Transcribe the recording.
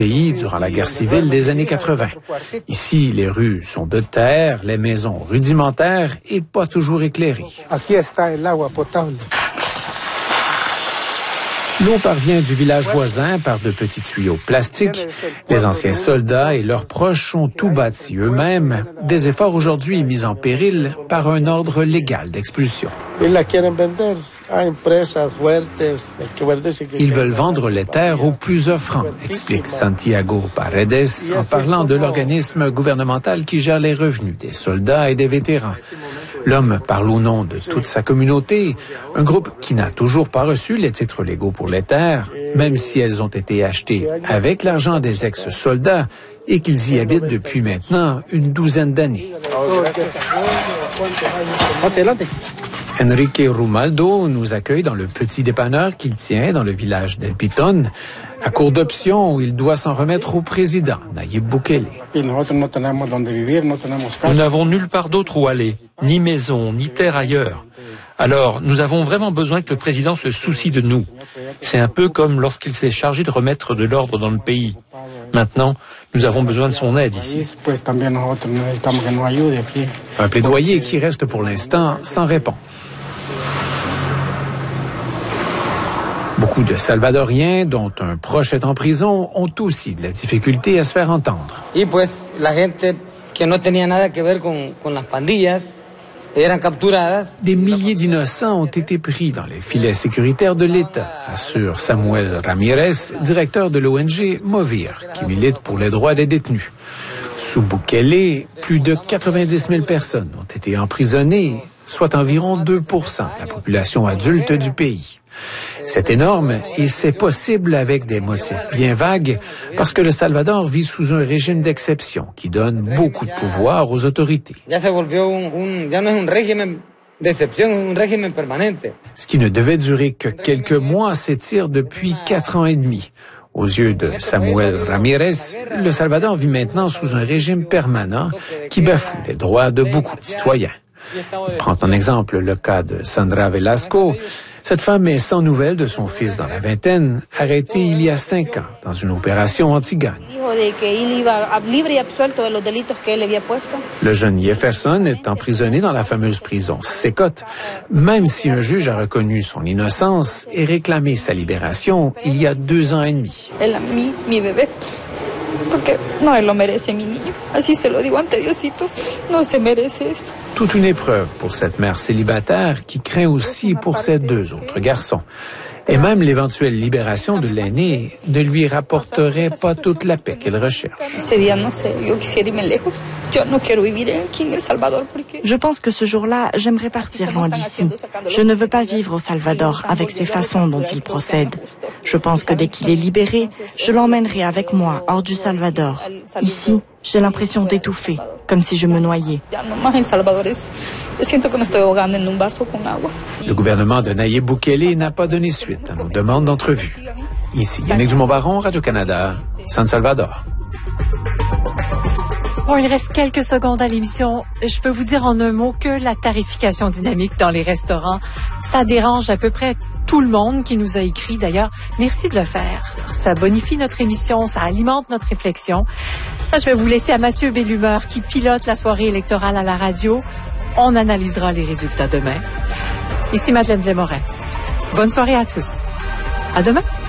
pays durant la guerre civile des années 80. Ici, les rues sont de terre, les maisons rudimentaires et pas toujours éclairées. L'eau parvient du village voisin par de petits tuyaux plastiques. Les anciens soldats et leurs proches ont tout bâti eux-mêmes. Des efforts aujourd'hui mis en péril par un ordre légal d'expulsion. Ils veulent vendre les terres au plus offrant, explique Santiago Paredes en parlant de l'organisme gouvernemental qui gère les revenus des soldats et des vétérans. L'homme parle au nom de toute sa communauté, un groupe qui n'a toujours pas reçu les titres légaux pour les terres, même si elles ont été achetées avec l'argent des ex-soldats et qu'ils y habitent depuis maintenant une douzaine d'années. Enrique Rumaldo nous accueille dans le petit dépanneur qu'il tient dans le village d'El Pitón, à court d'options où il doit s'en remettre au président, Nayib Bukele. Nous n'avons nulle part d'autre où aller, ni maison, ni terre ailleurs. Alors, nous avons vraiment besoin que le président se soucie de nous. C'est un peu comme lorsqu'il s'est chargé de remettre de l'ordre dans le pays. Maintenant, nous avons besoin de son aide ici. Un plaidoyer qui reste pour l'instant sans réponse. Beaucoup de Salvadoriens, dont un proche est en prison, ont aussi de la difficulté à se faire entendre. Des milliers d'innocents ont été pris dans les filets sécuritaires de l'État, assure Samuel Ramirez, directeur de l'ONG Movir, qui milite pour les droits des détenus. Sous Bukele, plus de 90 000 personnes ont été emprisonnées, soit environ 2% de la population adulte du pays. C'est énorme et c'est possible avec des motifs bien vagues parce que le Salvador vit sous un régime d'exception qui donne beaucoup de pouvoir aux autorités. Ce qui ne devait durer que quelques mois s'étire depuis 4 ans et demi. Aux yeux de Samuel Ramirez, le Salvador vit maintenant sous un régime permanent qui bafoue les droits de beaucoup de citoyens. Il prend en exemple le cas de Sandra Velasco. Cette femme est sans nouvelles de son fils dans la vingtaine, arrêté il y a 5 ans dans une opération anti-gang. Le jeune Jefferson est emprisonné dans la fameuse prison Secot, même si un juge a reconnu son innocence et réclamé sa libération il y a 2 ans et demi. Toute une épreuve pour cette mère célibataire qui craint aussi pour ses 2 autres garçons. Et même l'éventuelle libération de l'aîné ne lui rapporterait pas toute la paix qu'elle recherche. Je pense que ce jour-là, j'aimerais partir loin d'ici. Je ne veux pas vivre au Salvador avec ces façons dont il procède. Je pense que dès qu'il est libéré, je l'emmènerai avec moi hors du Salvador. Ici, j'ai l'impression d'étouffer, comme si je me noyais. Le gouvernement de Nayib Bukele n'a pas donné suite à nos demandes d'entrevue. Ici, Yannick Dumont-Baron, Radio-Canada, San Salvador. Bon, il reste quelques secondes à l'émission. Je peux vous dire en un mot que la tarification dynamique dans les restaurants, ça dérange à peu près tout le monde qui nous a écrit. D'ailleurs, merci de le faire. Ça bonifie notre émission, ça alimente notre réflexion. Là, je vais vous laisser à Mathieu Bellumeur qui pilote la soirée électorale à la radio. On analysera les résultats demain. Ici Madeleine Desmorin. Bonne soirée à tous. À demain.